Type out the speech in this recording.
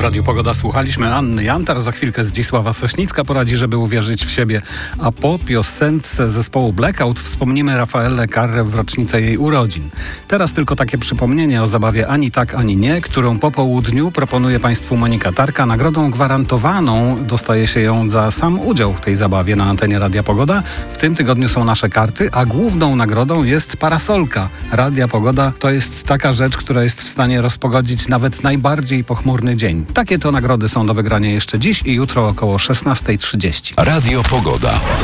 Radiu Pogoda słuchaliśmy Anny Jantar. Za chwilkę Zdzisława Sośnicka poradzi, żeby uwierzyć w siebie. A po piosence zespołu Blackout wspomnimy Rafaelę Carrę w rocznicę jej urodzin. Teraz tylko takie przypomnienie o zabawie Ani tak, ani nie, którą po południu proponuje Państwu Monika Tarka. Nagrodą gwarantowaną dostaje się ją za sam udział w tej zabawie na antenie Radia Pogoda. W tym tygodniu są nasze karty, a główną nagrodą jest parasolka. Radia Pogoda to jest taka rzecz, która jest w stanie rozpogodzić nawet najbardziej pochmurny dzień. Takie to nagrody są do wygrania jeszcze dziś i jutro około 16:30. Radio Pogoda.